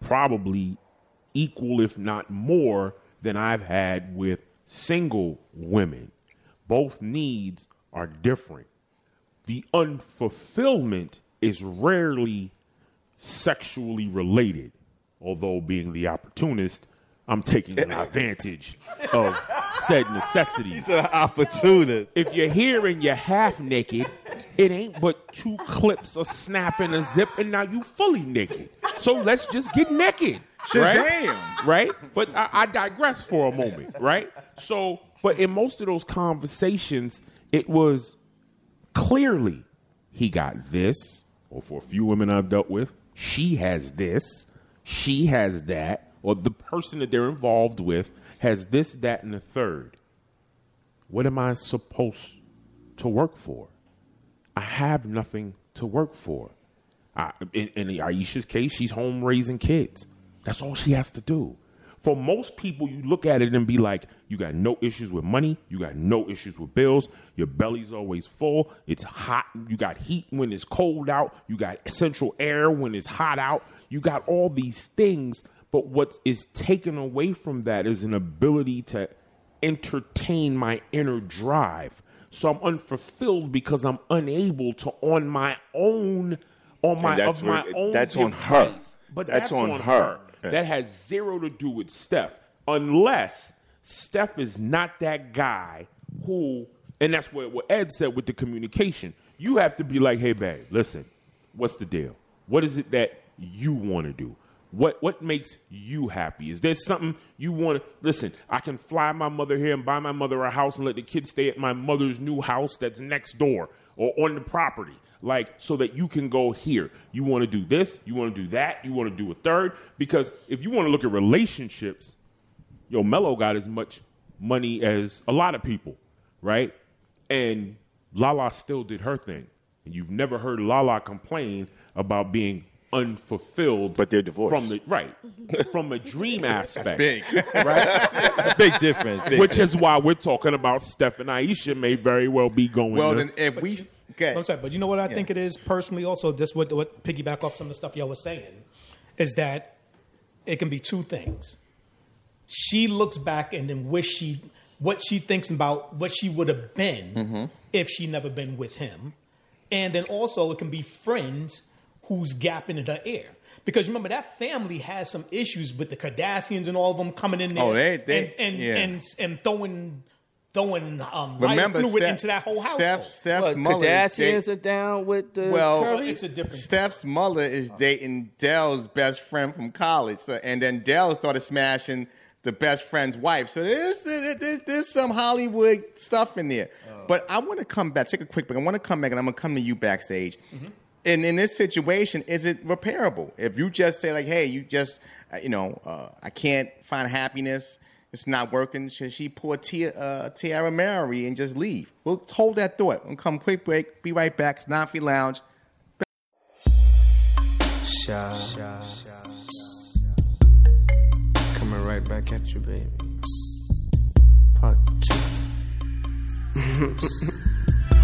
probably equal, if not more, than I've had with single women. Both needs are different. The unfulfillment is rarely sexually related, although being the opportunist, I'm taking advantage of said necessity. He's an opportunist. If you're here and you're half naked, it ain't but 2 clips, a snap, and a zip, and now you fully naked. So let's just get naked. Right? Shazam. Right? But I digress for a moment, right? So, but in most of those conversations, it was clearly he got this, or for a few women I've dealt with, she has this, she has that, or the person that they're involved with has this, that, and the third. What am I supposed to work for? I have nothing to work for. In Aisha's case, she's home raising kids. That's all she has to do. For most people, you look at it and be like, you got no issues with money. You got no issues with bills. Your belly's always full. It's hot. You got heat when it's cold out. You got central air when it's hot out. You got all these things. But what is taken away from that is an ability to entertain my inner drive. So I'm unfulfilled because I'm unable to on my own, that's on her. But that's on her. That has zero to do with Steph. Unless Steph is not that guy who, and that's what Ed said with the communication. You have to be like, hey, babe, listen, what's the deal? What is it that you want to do? What makes you happy? Is there something you want to... Listen, I can fly my mother here and buy my mother a house and let the kids stay at my mother's new house that's next door or on the property. Like, so that you can go here. You want to do this, you want to do that, you want to do a third. Because if you want to look at relationships, Melo got as much money as a lot of people, right? And Lala still did her thing. And you've never heard Lala complain about being unfulfilled. But they're divorced. From a dream aspect. That's big. Right? That's a big difference. Which is why we're talking about Steph and Aisha may very well be going well, then if we... Okay. I'm sorry, but you know what I think it is personally also, just what piggyback off some of the stuff y'all was saying, is that it can be two things. She looks back and then what she thinks about what she would have been if she never been with him. And then also it can be friends who's gapping in her air. Because remember, that family has some issues with the Kardashians and all of them coming in there and throwing remember, fluid into that whole house. Steph's mother. Kardashians are down with the Currys? It's a different. Steph's mother is dating Dell's best friend from college, and then Dell started smashing the best friend's wife. So there's some Hollywood stuff in there. But I want to come back. Take a quick break. I want to come back, and I'm going to come to you backstage. And in this situation, is it repairable? If you just say like, "Hey, you just, I can't find happiness. It's not working. Should she pull Tiara Mary and just leave?" We'll hold that thought. We'll come quick break. Be right back. It's Not Free Lounge. Coming right back at you, baby. Part 2.